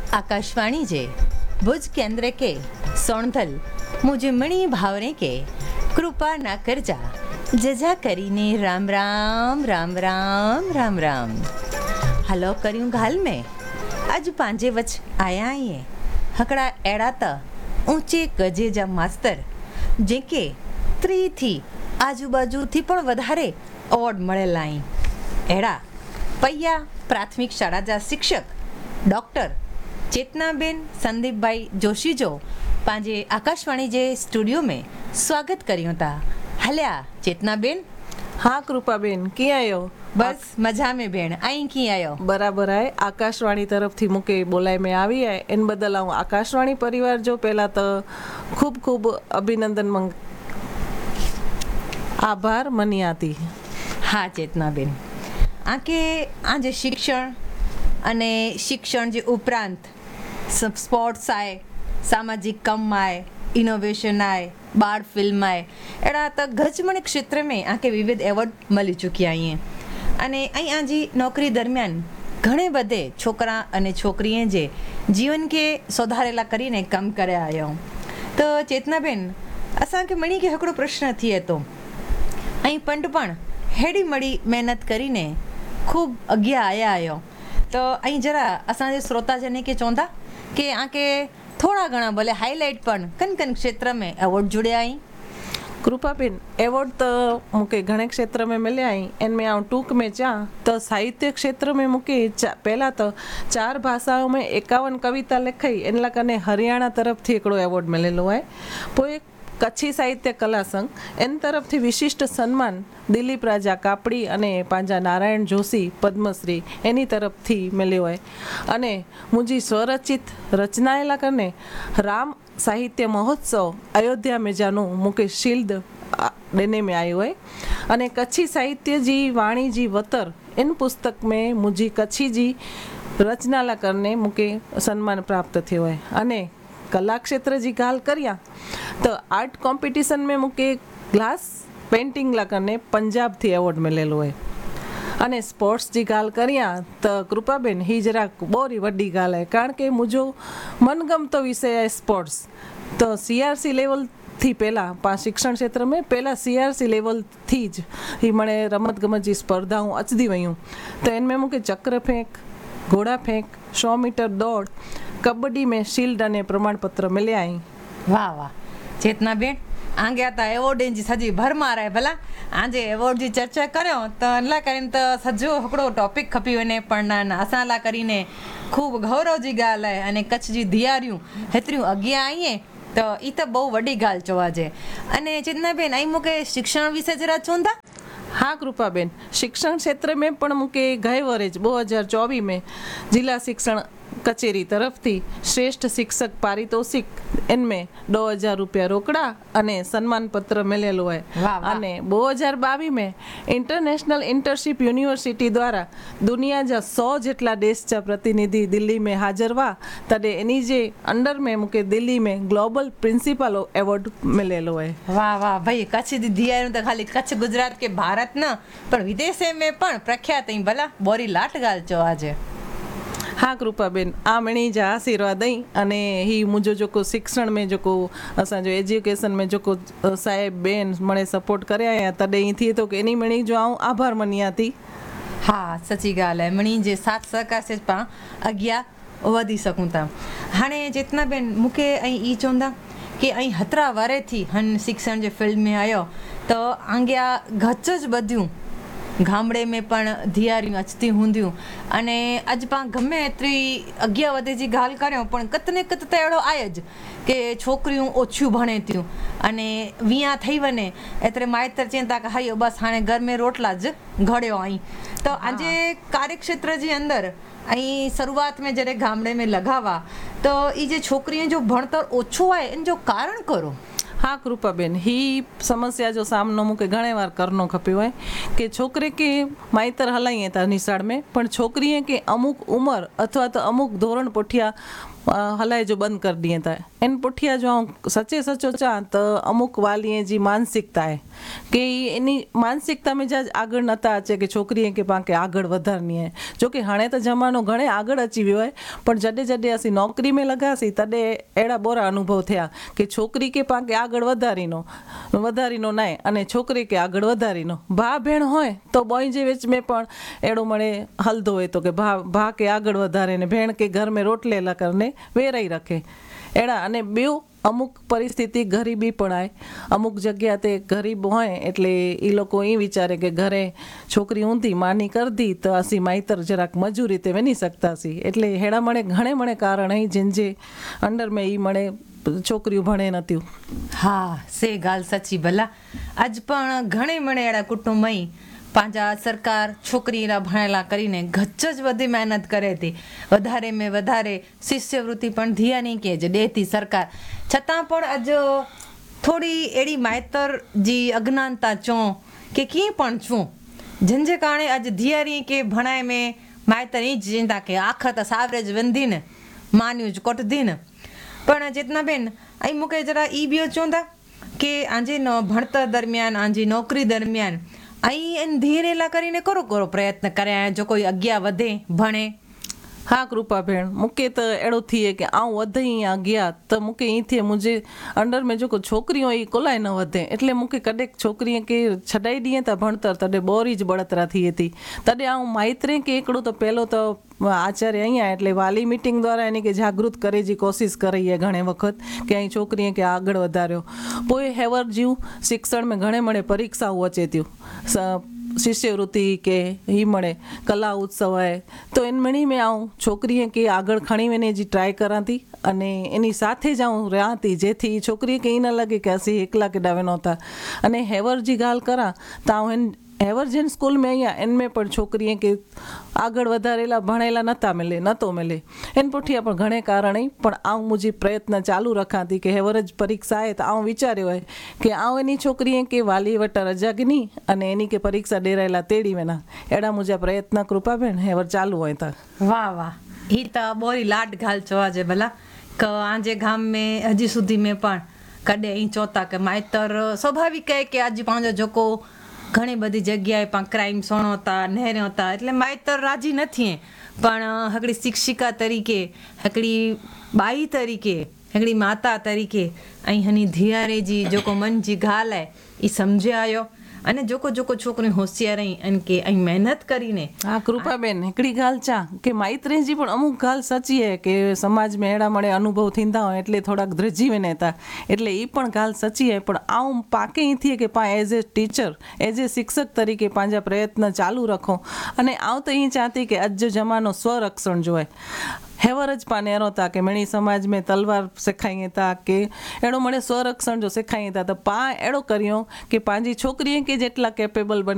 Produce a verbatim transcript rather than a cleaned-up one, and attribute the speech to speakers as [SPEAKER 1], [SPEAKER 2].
[SPEAKER 1] आकाशवाणी जे भुज केंद्र के सोणथल मुझे मणि भावरे के कृपा ना करजा जजा करीने राम राम राम राम राम राम हलो करियूं घाल में अज पांजे वच आया आहिए हकड़ा अड़ा त ऊंचे गजे जा मास्तर जेके त्री थी आजूबाजू थी पण वधारे अवॉर्ड मळेला आहीं अड़ा पैया प्राथमिक शाळा जा शिक्षक डॉक्टर चेतनाबेन संदीप भाई जोशी जो पांजे आकाशवाणी जे स्टूडियो में स्वागत करियो था हल्या चेतनाबेन।
[SPEAKER 2] हाँ कृपाबेन की आयो
[SPEAKER 1] बस मजा में भेण आई की आयो
[SPEAKER 2] बराबर है आकाशवाणी तरफ थी मुके बोलाय में આવી है इन बदल हूँ आकाशवाणी परिवार जो पहला तो खूब खूब अभिनंदन मंग आभार मनी आती।
[SPEAKER 1] हाँ चेतनाबेन आके आज शिक्षण અને શિક્ષણ જે ઉપરાંત સ્પોર્ટ્સ આય સામાજિક કમ આય ઇનોવેશન આય બાળ ફિલ્મ આય એડા તો ગજમણ ક્ષેત્ર में આકે વિવિધ એવોર્ડ મળી ચૂક્યા અહીંયા અને અહીં આજી નોકરી દરમિયાન ઘણે બધે છોકરા અને છોકરીએ જે જીવન કે સુધારેલા કરીને કામ કર્યા આયો તો ચેતનાબેન અસાંકે મળી કે હકડો પ્રશ્ન થયો હતો અહીં પણ પણ હેડી મળી મહેનત કરીને ખૂબ અગ્યા આયા આયો तो अहीं जरा असांजे श्रोताजन के चवंदा कि आके थोड़ा घणा भले हाईलाइट पण कन कन क्षेत्र में अवॉर्ड जुड़िया आई।
[SPEAKER 2] कृपाबेन एवॉर्ड तो मुके घणे क्षेत्र में मिले आई इन में आऊं टूक में चा तो साहित्य क्षेत्र में मुके पहला तो चार भाषाओं में एकावन कविता लिखाई इन कने हरियाणा तरफ थी एकड़ो एवॉर्ड मिलेलो है पोइ एक कच्छी साहित्य कला संघ इन तरफ थी विशिष्ट सन्मान दिलीप राजा कापड़ी अने पांजा नारायण जोशी पद्मश्री एनी तरफ थी मिल्यो है अने मुझी स्वरचित रचनाएला कने राम साहित्य महोत्सव अयोध्या में जानु मुके शील्ड देने में आयो है अने कच्छी साहित्य जी वाणी जी वतर इन पुस्तक में मुझी कच्छी जी रचनाला करने मुके सम्मान प्राप्त थयो है अने कला क्षेत्र जी गाल करिया तो आर्ट कॉम्पिटिशन में मुके ग्लास पेंटिंग ला करने पंजाब थी एवॉर्ड मिलेलो है अने स्पोर्ट्स जी गाल करिया तो कृपाबेन ही जरा बोरी वड्डी गाल है कारण के मुझो मनगमतो विषय है स्पोर्ट्स तो सीआरसी लेवल थी पहला पा शिक्षण क्षेत्र में पहला सीआरसी लेवल थी ज ही मने रमत गमत जी स्पर्धाओं अचदी वयूं तो इनमें मुके चक्र फेंक घोड़ा फेंक सौ मीटर दौड़ कबड्डी में शील्ड अने प्रमाण पत्र मिले आई।
[SPEAKER 1] वाह वाह चेतनाबेन आगे तो एवॉर्ड जी सजी भरमार है भला आज एवॉर्ड जी चर्चा करो तो अला करीने तो सजो हकड़ो टॉपिक खपी वने पण असां ला करीने खूब गौरव जी गाल है अने कच्छ जी धियारियूं हेतरियूं अगिया आईए तो ई तो बहु वडी गाल चवाजे अने चेतनाबेन आई मुके शिक्षण विषय जरा चोंदा।
[SPEAKER 2] हाँ कृपाबेन शिक्षण क्षेत्र में पण मुके गए वरेज दो हज़ार चौबीस में जिला शिक्षण कचेरी तरफ थी श्रेष्ठ शिक्षक पारितोषिक इनमें दो हजार रुपया रोकड़ा अने सम्मान पत्र मिलेलो है अने दो हजार बावीस में इंटरनेशनल इंटर्नशिप यूनिवर्सिटी द्वारा दुनिया जा सौ जेटला देश जा प्रतिनिधि दिल्ली में हाजर हुआ तदे एनी जे अंडर में मुके दिल्ली में ग्लोबल प्रिंसिपल एवॉर्ड मिलेलो है।
[SPEAKER 1] वाह वाह भाई कच्छ दी धियारियूं तो खाली कच्छ गुजरात के भारत न पण विदेश में पण प्रख्यात ही भला बोरी लाट गाल चो आज।
[SPEAKER 2] हाँ कृपाबेन आ मणी जा आशीर्वाद आई अने ही मुझो जो को शिक्षण में जो को असा जो एज्युकेशन में जो को साहेब बेन मने सपोर्ट करया या तडे ही थी तो के एनी मणी जो आऊं आभार मनिया थी।
[SPEAKER 1] हाँ सच्ची गाल है मणी जे साथ सहकार से पा अगिया वधी सकूं था हाणे चेतनाबेन मुके अहीं ई चवंदा कि अहीं हतरा वारे थी हन शिक्षण जे फील्ड में आयो तो आंग्या घच ज बध्यूं गामड़े में पण धियारियूं अचती हूंदियूं अने अज पाण गमे एतरी अगिया वधे जी गाल कर्यो पण कत ने कत त अहिड़ो आहे ज के छोकरियूं ओछियूं भणे थियूं अने वीहां थई वञे एतिरे माइतर चवनि था कि हयो बस हाणे घर में रोटला ज घड़ियो आई तो आजे कार्यक्षेत्र जे अंदर ऐं शुरुआत में जॾहिं गामड़े में लॻावा तो ई जे छोकिरीअ जो भणतर ओछो आहे इन जो कारण करो।
[SPEAKER 2] હા કૃપાબેન, ही समस्या जो सामनो मूंखे घणे वार करणो खपियो आहे કે છોકરે કે માઈતર હલાઈએ था નિશાળ में પણ છોકરીએ કે અમુક ઉંમર અથવા તો અમુક ધોરણ પુઠિયા હલાય જો બંધ કરી દીએ था એન પુઠિયા જો સચે સચો ચા તો અમુક વાલીએ जी માનસિકતા है કે એની માનસિકતા में જ આગળ નતા અચે કે છોકરીએ કે પાંકે આગળ વધારनी है जो कि हाणे तो जमानो घणे આગળ अची वियो है पण जॾहिं जॾहिं असीं नौकरी में लगासीं तॾहिं अहिड़ा बोरा अनुभव थिया કે છોકરી કે પાંકે આગળ વધારીનો વધારીનો નાય અને છોકરી કે આગળ વધારીનો ભા ભેણ હોય તો બોય જે विच में પણ એડો મળે હલદો હોય તો કે ભા ભા કે આગળ વધારે ને ભેણ કે ઘર में રોટલેલા કરને વેરાઈ રખે એડા અને બેઉ અમુક પરિસ્થિતિ ગરીબી પણ આય અમુક જગ્યા તે ગરીબ હોય એટલે એ લોકો એ વિચારે કે ઘરે છોકરી ઊંધી માની કરદી તો અસી માઈતર જરાક મજૂરી તે વેની શકતા સી એટલે હેડા મળે ઘણે મળે કારણ અહીં जिनजे अंडर में ई મળે છોકરીઓ ભણે નતી.
[SPEAKER 1] હા સે ગાલ સચી ભલા આજ પણ ઘણે મળે એડા કુટુંબ અહીં પાંજા સરકાર છોકરીના ભણેલા કરીને ગચ્ચ જ બધી મહેનત કરે હતી વધારે મેં વધારે શિષ્યવૃત્તિ પણ ધ્યાન નહીં કે જ દેતી સરકાર છતાં પણ આજ થોડી એડી માયતર જી અજ્ઞાનતા ચો કે કી પણ છું જંજે કારણે આજ ધીયારી કે ભણાય મેં માયતર એ જ ચિંતા કે આખા તો સાવરેજ વંધીને માન્યું જ કોટધીને પણ ચેતનાબેન અહીં મૂકે જરા ઈ બીઓ ચોંદા કે આજે ભણતર દરમિયાન આજે નોકરી દરમિયાન અહીં એને ધીરેલા કરીને કરો કરો પ્રયત્ન કર્યા જો કોઈ અગિયા વધે ભણે.
[SPEAKER 2] હા કૃપાબેન, મૂકે તો એડો થઈએ કે આઉं વધે અહીંયા ગયા તો મૂકે અહીંથી મુझे अंडर में जो છોકરીઓ એ કોલાય ન વધે એટલે મૂકે કડેક છોકરીએ કે છડાઈ દીએ તા ભણતર તડે બોરી જ બળતરા થઈ હતી તડે આઉં માઇત્રે કે એકડો તો પહેલો તો આચાર્ય અહીંયા એટલે વાલી મીટિંગ દ્વારા એની કે જાગૃત કરે જી કોશિશ કરી ઘણે વખત કે અહીં છોકરીએ કે આગળ વધાર્યો પોઈ હેવર જીવ શિક્ષણ में ઘણે મળે પરીક્ષાઓ અચે થયું શિષ્યવૃત્તિ કે ही મળે કલા ઉત્સવ હોય તો એન મણી મેં આવું છોકરીએ કે આગળ ખણી વેને જી ટ્રાય કરાતી અને એની સાથે જ આવું રહેતી જેથી છોકરીએ કે ન લાગે કે અસી એકલા કે ડાવે નહોતા અને હેવર જી ગાલ કરા તો આવું એન હેવરજન સ્કૂલ में અહીંયા એનमें પણ છોકરીએ કે આગળ વધારેલા ભણેલા નતા મળે નતો મળે એન પુઠિયા પણ ઘણે કારણે પણ આવું મુજી પ્રયત્ન ચાલુ રખાતી કે હેવર જ પરીક્ષા આવે તો આવું વિચાર્યો હોય કે આવું એની છોકરીએ કે વાલી વટા રજા ગની અને એની કે પરીક્ષા ડેરાયેલા તેડી વેના એડા મુજા પ્રયત્ન કૃપાબેન હેવર ચાલુ હોય તા.
[SPEAKER 1] વાહ વાહ, ઈ તો બોરી લાડ ઘાલ જોવા છે ભલા કે આજે ગામ में હજી સુધી મેં પણ કડે અહીં ચોતા કે માયતર સ્વાભાવિક હે કે આજે પાંજો જોકો ઘણી બધી જગ્યાએ પણ ક્રાઇમ સોણો હતા નહેરે હતા એટલે માયતર રાજી નથી પણ હકડી શિક્ષિકા તરીકે હકડી બાઈ તરીકે હકડી માતા તરીકે અહીં હની ધિયારે જી જોકો મન જી ગાલ હે એ સમજે આયો અને જોકો જોકો છોકરી હોશિયાર રહી અને કે અહીં મહેનત કરીને.
[SPEAKER 2] હા કૃપાબેન, हिकिड़ी ॻाल्हि चा કે માઇત્રે जी પણ અમુક ॻाल्हि સચી હે કે સમાજ में अहिड़ा મળે અનુભવ થींदा હોય એટલે થોડાક ધ્રજી વેને હતા એટલે એ પણ ॻाल्हि સચી હે પણ આવું પાકે ई थिए કે पा as a teacher as a शिक्षक तरीके पंहिंजा प्रयत्न चालू रखो અને આવું તો એ ચાહતી કે અજ जो जमानो स्वरक्षण जो है હેવર જ પાનેરો था કે મણી સમાજ में तलवार सेखाईए था કે એડો મળે સ્વરક્ષણ જો સેખાઈએ था તો પા એડો કર્યો કે પાંજી છોકરીએ કે જેટલા કેપેબલ બને